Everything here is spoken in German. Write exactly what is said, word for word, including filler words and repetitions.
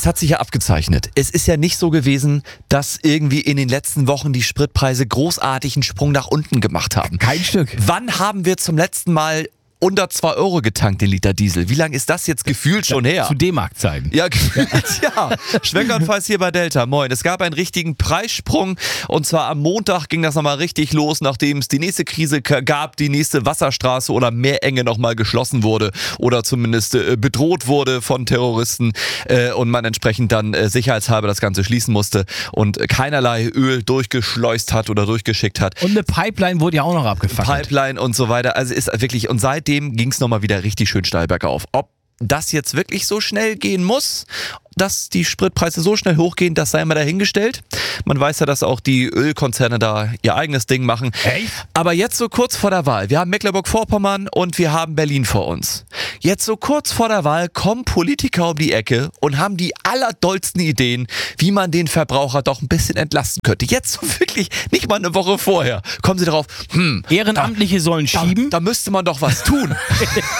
Es hat sich ja abgezeichnet. Es ist ja nicht so gewesen, dass irgendwie in den letzten Wochen die Spritpreise großartigen Sprung nach unten gemacht haben. Kein Stück. Wann haben wir zum letzten Mal unter zwei Euro getankt, den Liter Diesel? Wie lange ist das jetzt gefühlt schon her? Zu D-Mark-Zeiten. Ja, ja. Schwenkerpfalz hier bei Delta. Moin. Es gab einen richtigen Preissprung und zwar am Montag ging das nochmal richtig los, nachdem es die nächste Krise gab, die nächste Wasserstraße oder Meerenge nochmal geschlossen wurde oder zumindest äh, bedroht wurde von Terroristen äh, und man entsprechend dann äh, sicherheitshalber das Ganze schließen musste und keinerlei Öl durchgeschleust hat oder durchgeschickt hat. Und eine Pipeline wurde ja auch noch abgefackelt. Pipeline und so weiter. Also ist wirklich, und seitdem ging es nochmal wieder richtig schön steil bergauf. Ob das jetzt wirklich so schnell gehen muss, dass die Spritpreise so schnell hochgehen, das sei mal dahingestellt. Man weiß ja, dass auch die Ölkonzerne da ihr eigenes Ding machen. Echt? Aber jetzt so kurz vor der Wahl, wir haben Mecklenburg-Vorpommern und wir haben Berlin vor uns. Jetzt so kurz vor der Wahl kommen Politiker um die Ecke und haben die allerdollsten Ideen, wie man den Verbraucher doch ein bisschen entlasten könnte. Jetzt so wirklich, nicht mal eine Woche vorher, kommen sie darauf, hm, Ehrenamtliche sollen da, schieben. da müsste man doch was tun.